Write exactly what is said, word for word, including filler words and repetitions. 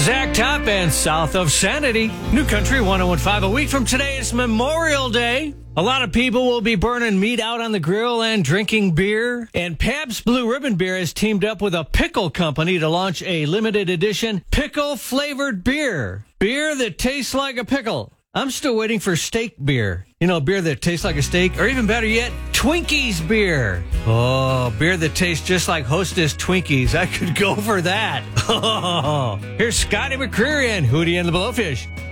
Zach Top and South of Sanity. New Country one oh one point five. A week from today is Memorial Day. A lot of people will be burning meat out on the grill and drinking beer. And Pabst Blue Ribbon Beer has teamed up with a pickle company to launch a limited edition pickle-flavored beer. Beer that tastes like a pickle. I'm still waiting for steak beer. You know, beer that tastes like a steak, or even better yet, Twinkies beer. Oh, beer that tastes just like Hostess Twinkies. I could go for that. Oh, here's Scotty McCreery and Hootie and the Blowfish.